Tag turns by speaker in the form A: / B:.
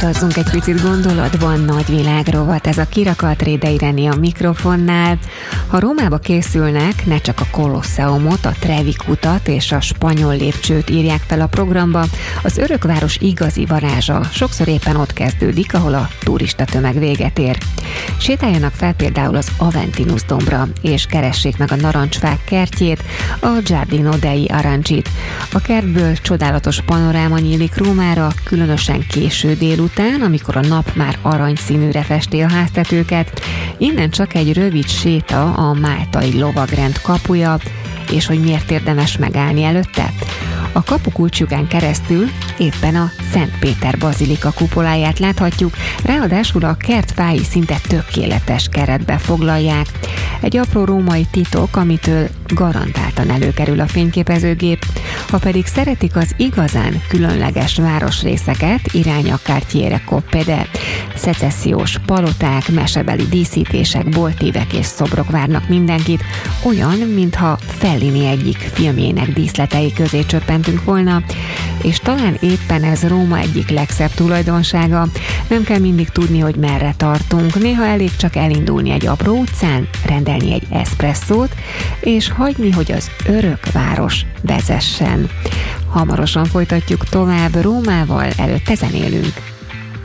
A: utazzunk egy picit gondolatban, nagyvilág rovat, ez a Kirakat Réde Ireni a mikrofonnál. Ha Rómába készülnek, ne csak a Kolosseumot, a Trevi kutat és a spanyol lépcsőt írják fel a programba, az örökváros igazi varázsa sokszor éppen ott kezdődik, ahol a turista tömeg véget ér. Sétáljanak fel például az Aventinus dombra, és keressék meg a narancsfák kertjét, a Giardino dei Arancsit. A kertből csodálatos panoráma nyílik Rómára, különösen késő délután, amikor a nap már aranyszínűre festi a háztetőket. Innen csak egy rövid séta a máltai lovagrend kapuja, és hogy miért érdemes megállni előtte? A kapukulcsjukán keresztül éppen a Szent Péter bazilika kupoláját láthatjuk, ráadásul a kert fái szinte tökéletes keretbe foglalják. Egy apró római titok, amitől garantáltan előkerül a fényképezőgép. Ha pedig szeretik az igazán különleges városrészeket, irány a Quartiere Coppede. Szecessziós paloták, mesebeli díszítések, boltívek és szobrok várnak mindenkit, olyan, mintha Fellini egyik filmjének díszletei közé csöppentünk volna, és talán éppen ez Róma egyik legszebb tulajdonsága. Nem kell mindig tudni, hogy merre tartunk, néha elég csak elindulni egy apró utcán, rendelni egy eszpresszót, és hagyni, hogy az örök város vezessen. Hamarosan folytatjuk tovább Rómával, előtte zenélünk.